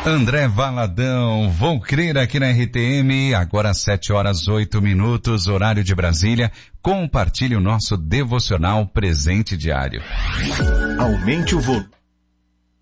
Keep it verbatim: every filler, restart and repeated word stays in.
André Valadão, vou crer aqui na R T M, agora às sete horas oito minutos, horário de Brasília. Compartilhe o nosso devocional presente diário. Aumente o volume.